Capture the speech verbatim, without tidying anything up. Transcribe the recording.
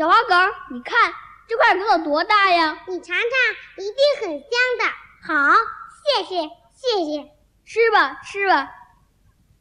小花狗，你看这块土有多大呀？ 你尝尝，一定很香的。好，谢谢，谢谢。 吃吧，吃吧。